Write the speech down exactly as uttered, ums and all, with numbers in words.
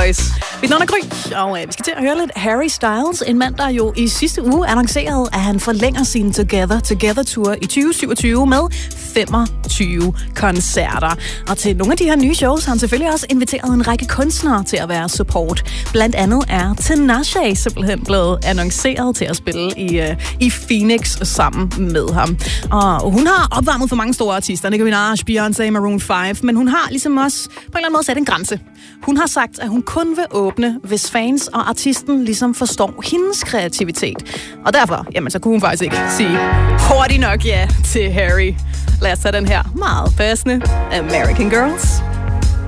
Boys. Mit navn er Gry, og øh, vi skal til at høre lidt Harry Styles, en mand, der jo i sidste uge annoncerede, at han forlænger sin Together Together Tour i tyve syvogtyve med femogtyve koncerter. Og til nogle af de her nye shows har han selvfølgelig også inviteret en række kunstnere til at være support. Blandt andet er Tinashe simpelthen blevet annonceret til at spille i, øh, i Phoenix sammen med ham. Og hun har opvarmet for mange store artister, Nicki Minaj, Beyoncé, Maroon fem, men hun har ligesom også på en eller anden måde sat en grænse. Hun har sagt, at hun kun vil åbne, hvis fans og artisten ligesom forstår hendes kreativitet. Og derfor, jamen, så kunne hun faktisk ikke sige hurtigt nok ja til Harry. Lad os tage den her meget passende American Girls.